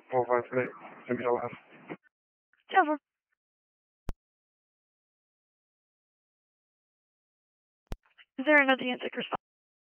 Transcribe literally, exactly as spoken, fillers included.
four five three, Jimmy Lab. Over. Is there another intake response?